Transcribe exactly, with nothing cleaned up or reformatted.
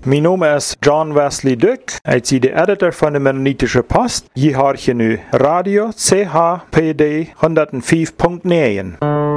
Mijn naam is John Wesley Duck. Ik ben de editor van de Mennonitische Post. Hier hoor je nu Radio C H P D honderdvijf punt negen.